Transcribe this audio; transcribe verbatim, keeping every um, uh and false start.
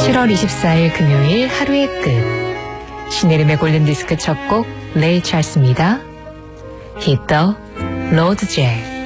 칠월 이십사일 금요일 하루의 끝. 신혜림의 골든디스크 첫 곡 레이 찰스입니다. Hit the road, Jack.